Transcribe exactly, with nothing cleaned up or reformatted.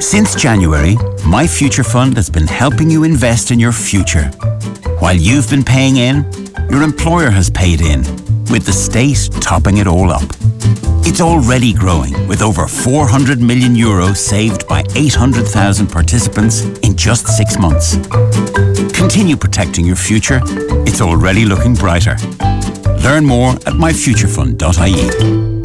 Since January, My Future Fund has been helping you invest in your future. While you've been paying in, your employer has paid in, with the state topping it all up. It's already growing, with over four hundred million euros saved by eight hundred thousand participants in just six months. Continue protecting your future. It's already looking brighter. Learn more at my future fund dot I E.